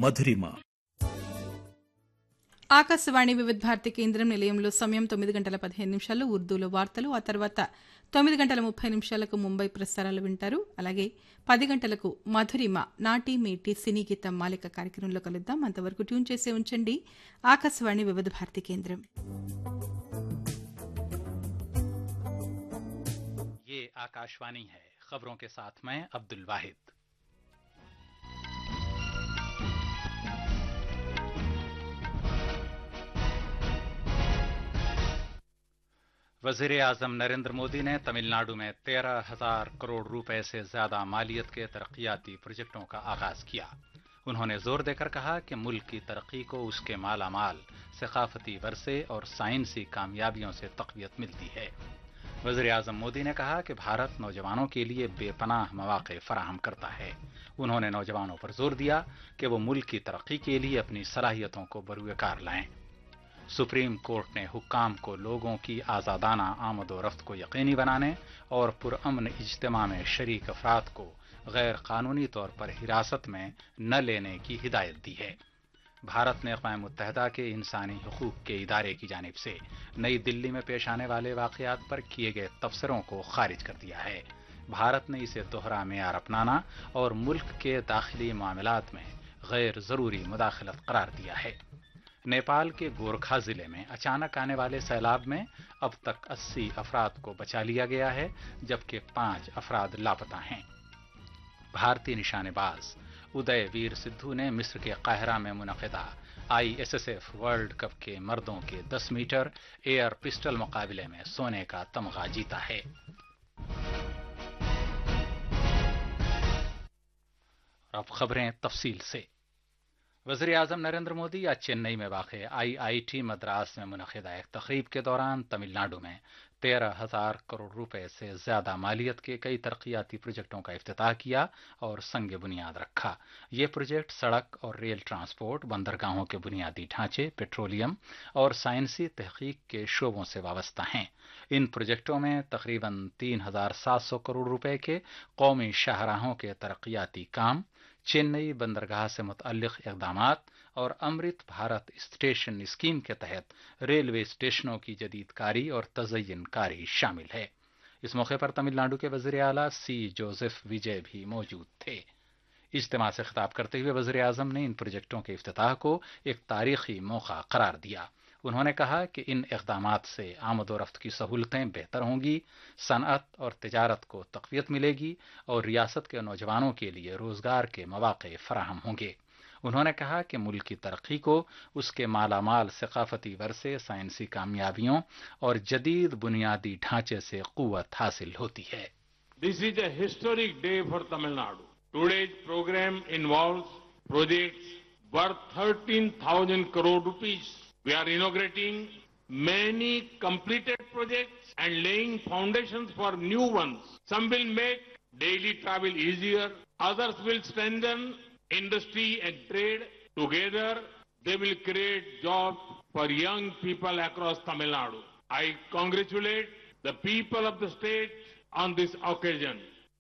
మధురిమ. ఆకాశవాణి వివిధ భారతి కేంద్రం నిలయంలో సమయం 9:15 ఉర్దూలో వార్తలు, ఆ తర్వాత 9:30 ముంబై ప్రసారాలు వింటారు. అలాగే 10 గంటలకు మధురిమ నాటి మేటి సినీ గీతం మాలిక కార్యక్రమంలో కలుద్దాం. అంతవరకు ట్యూన్ చేసి ఉంచండి ఆకాశవాణి వివిధ భారతి కేంద్రం. ये आकाशवाणी है. खबरों के साथ मैं अब्दुल वाहिद. वज़ीर आज़म नरेंद्र मोदी ने तमिलनाडु में 13,000 करोड़ रुपए से ज्यादा मालियत के तरक्याती प्रोजेक्टों का आगाज किया. उन्होंने जोर देकर कहा कि मुल्क की तरक्की को उसके मालामाल सकाफती वरसे और साइंसी कामयाबियों से तक़वियत मिलती है. वज़ीर आज़म मोदी ने कहा कि भारत नौजवानों के लिए बेपनाह मौक़े फराहम करता है. उन्होंने नौजवानों पर जोर दिया कि वो मुल्क की तरक्की के लिए अपनी सलाहियतों को बरूएकार लाएं. सुप्रीम कोर्ट ने हुक्काम को लोगों की आज़ादाना आमदोरफ्त को यकीनी बनाने और पुरअमन इज्तिमा में शरीक अफराद को गैर कानूनी तौर पर हिरासत में न लेने की हिदायत दी है. भारत ने अक़वाम मुत्तहिदा के इंसानी हुकूक के इदारे की जानिब से नई दिल्ली में पेश आने वाले वाक़यात पर किए गए तबसरों को खारिज कर दिया है. भारत ने इसे दोहरा मेयार अपनाना और मुल्क के दाखिली मामलात में गैर ज़रूरी मुदाखलत करार दिया है. नेपाल के गोरखा जिले में अचानक आने वाले सैलाब में अब तक 80 अफराद को बचा लिया गया है, जबकि 5 अफराद लापता हैं. भारतीय निशानेबाज उदय वीर सिद्धू ने मिस्र के काहिरा में मुनक़िदा ISSF वर्ल्ड कप के मर्दों के 10 मीटर एयर पिस्टल मुकाबले में सोने का तमगा जीता है. अब खबरें तफसील से. वज़ीर आज़म नरेंद्र मोदी आज चेन्नई में वाक़ IIT मद्रास में मुनक़िदा एक तक़रीब के दौरान तमिलनाडु में 13,000 करोड़ रुपए से ज्यादा मालियत के कई तरक्याती प्रोजेक्टों का इफ्तिताह किया और संग बुनियाद रखा. ये प्रोजेक्ट सड़क और रेल ट्रांसपोर्ट, बंदरगाहों के बुनियादी ढांचे, पेट्रोलियम और साइंसी तहकीक के शोबों से वाबस्ता हैं. इन प्रोजेक्टों में तकरीबन 3,700 करोड़ रुपए के कौमी शाहराहों के तरक्याती काम, चेन्नई बंदरगाह से मुतअल्लिक़ इक़दामात और अमृत भारत स्टेशन स्कीम के तहत रेलवे स्टेशनों की जदीदकारी और तज़य्युनकारी शामिल है. इस मौके पर तमिलनाडु के वज़ीर आला C. जोसेफ विजय भी मौजूद थे. इज्तिमा से खिताब करते हुए वज़ीर आज़म ने इन प्रोजेक्टों के इफ्तिताह को एक तारीखी मौका करार दिया. उन्होंने कहा कि इन इक़दामात से आमदोरफ्त की सहूलतें बेहतर होंगी, सनअत और तिजारत को तक़वियत मिलेगी और रियासत के नौजवानों के लिए रोज़गार के मौक़े फराहम होंगे. उन्होंने कहा कि मुल्क की तरक्की को उसके मालामाल सकाफती वरसे, साइंसी कामयाबियों और जदीद बुनियादी ढांचे से क़ुव्वत हासिल होती है. This is a historic day for Tamil Nadu. Today's program involves projects worth 13,000 crore rupees. We are inaugurating many completed projects and laying foundations for new ones. Some will make daily travel easier, others will strengthen industry and trade. Together, they will create jobs for young people across Tamil Nadu. I congratulate the people of the state on this occasion.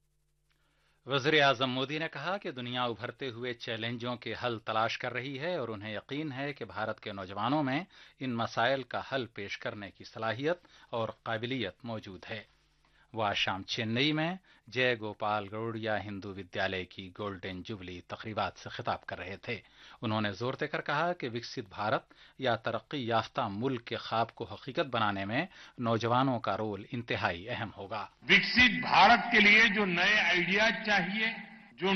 वज़ीर आज़म मोदी ने कहा कि दुनिया उभरते हुए चैलेंजों के हल तलाश कर रही है और उन्हें यकीन है कि भारत के नौजवानों में इन मसाइल का हल पेश करने की सलाहियत और काबिलियत मौजूद है. वह आज शाम चेन्नई में जय गोपाल गौड़िया हिंदू विद्यालय की गोल्डन जुबली तकरीबात से खिताब कर रहे थे. उन्होंने जोर देकर कहा कि विकसित भारत या तरक्की याफ्ता मुल्क के ख्वाब को हकीकत बनाने में नौजवानों का रोल इंतहाई अहम होगा. विकसित भारत के लिए जो नए आइडियाज चाहिए,